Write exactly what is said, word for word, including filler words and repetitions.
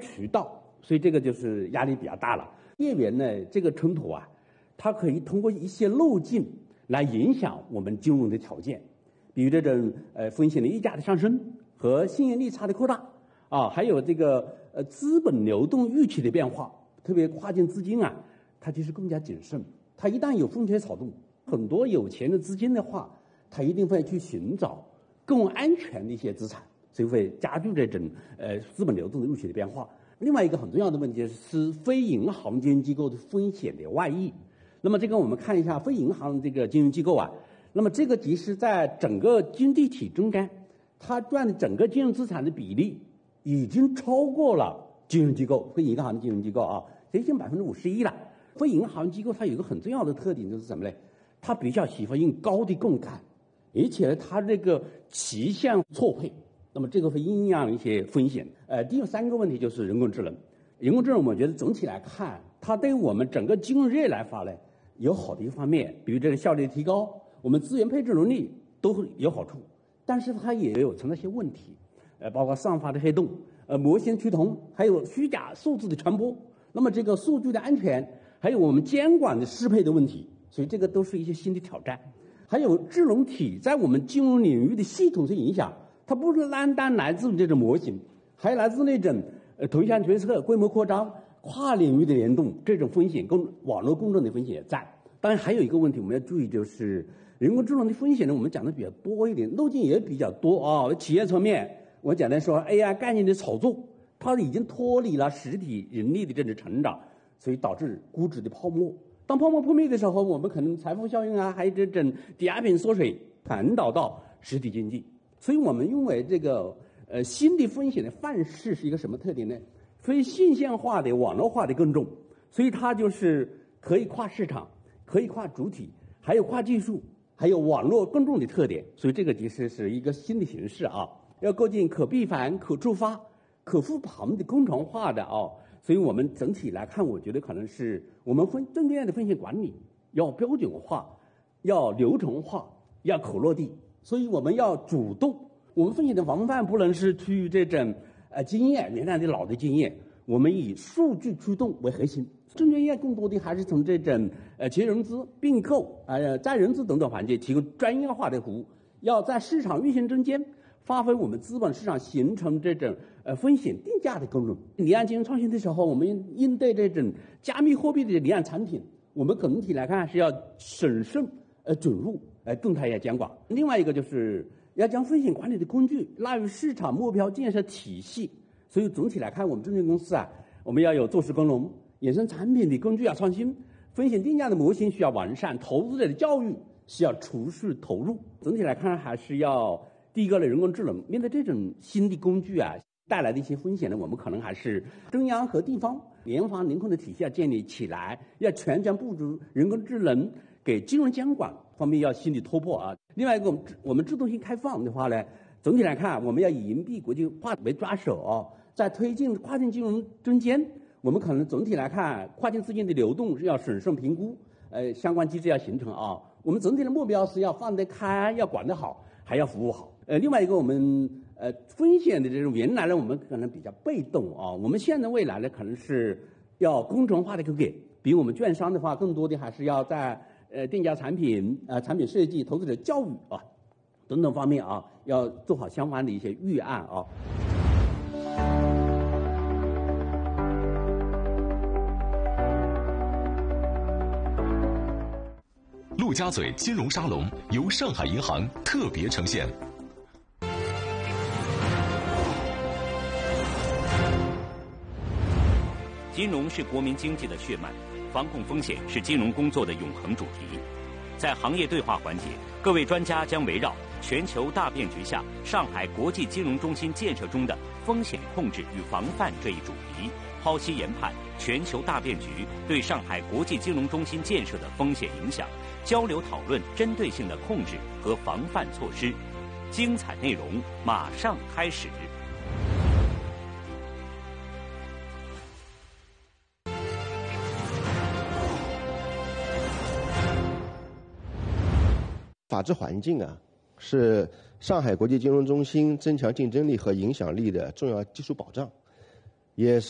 渠道，所以这个就是压力比较大了。业缘呢，这个冲突啊，它可以通过一些路径来影响我们金融的条件，比如这种呃风险的溢价的上升和信用利差的扩大啊，还有这个呃资本流动预期的变化，特别跨境资金啊，它就是更加谨慎。它一旦有风吹草动，很多有钱的资金的话，它一定会去寻找更安全的一些资产，所以会加剧这种呃资本流动的预期的变化。另外一个很重要的问题是非银行金融机构的风险的外溢。那么这个我们看一下非银行这个金融机构啊，那么这个其实在整个经济体中间，它占的整个金融资产的比例已经超过了金融机构，非银行的金融机构啊，接近百分之五十一了。非银行机构它有一个很重要的特点就是什么呢？它比较喜欢用高的杠杆，而且呢，它这个期限错配，那么这个会影响一些风险。呃，第三个问题就是人工智能。人工智能，我觉得总体来看，它对我们整个金融业来说呢，有好的一个方面，比如这个效率提高，我们资源配置能力都有好处，但是它也有存在一些问题，呃，包括算法的黑洞，呃，模型趋同，还有虚假数字的传播。那么这个数据的安全，还有我们监管的适配的问题，所以这个都是一些新的挑战。还有智能体在我们金融领域的系统性影响，它不是单单来自于这种模型，还来自那种呃投向决策、规模扩张、跨领域的联动，这种风险跟网络共振的风险也在。当然还有一个问题我们要注意，就是人工智能的风险呢，我们讲的比较多一点，路径也比较多啊。企业层面，我简单说 A I 概念的炒作，它已经脱离了实体人力的这种成长，所以导致估值的泡沫。当泡沫破灭的时候，我们可能财富效应啊，还有这种抵押品缩水传导到实体经济。所以我们认为这个呃新的风险的范式是一个什么特点呢？非线性化的、网络化的更重，所以它就是可以跨市场、可以跨主体，还有跨技术，还有网络更重的特点。所以这个其实是一个新的形式啊，要构建可闭环、可触发、可复盘的工程化的啊。所以我们整体来看，我觉得可能是我们分证券业的风险管理要标准化、要流程化、要可落地。所以我们要主动，我们风险的防范不能是基于这种呃经验，原来的老的经验，我们以数据驱动为核心。证券业更多的还是从这种呃企业融资、并购、呃再融资等等环节提供专业化的服务，要在市场运行中间发挥我们资本市场形成这种呃风险定价的功能。离岸金融创新的时候，我们应对这种加密货币的离岸产品，我们整体来看是要审慎呃准入，呃动态要监管。另外一个就是要将风险管理的工具纳入市场目标建设体系。所以总体来看，我们证券公司啊，我们要有做事功能，衍生产品的工具要创新，风险定价的模型需要完善，投资者的教育需要持续投入。总体来看，还是要第一个呢，人工智能面对这种新的工具啊带来的一些风险呢，我们可能还是中央和地方联防联控的体系要建立起来，要全权布局人工智能给金融监管方面要新的突破啊。另外一个，我们我们制度性开放的话呢，总体来看，我们要以银币国际化为抓手啊，在推进跨境金融中间，我们可能总体来看，跨境资金的流动是要审慎评估，呃，相关机制要形成啊。我们整体的目标是要放得开，要管得好，还要服务好。呃，另外一个，我们呃风险的这种原来呢，我们可能比较被动啊，我们现在未来呢，可能是要工程化的去给。比如我们券商的话，更多的还是要在呃定价产品、呃产品设计、投资者教育啊等等方面啊，要做好相关的一些预案啊。 陆家嘴金融沙龙由上海银行特别呈现。 金融是国民经济的血脉，防控风险是金融工作的永恒主题。在行业对话环节，各位专家将围绕全球大变局下上海国际金融中心建设中的风险控制与防范这一主题，剖析研判全球大变局对上海国际金融中心建设的风险影响，交流讨论针对性的控制和防范措施。精彩内容马上开始。 法治环境啊，是上海国际金融中心增强竞争力和影响力的重要技术保障，也是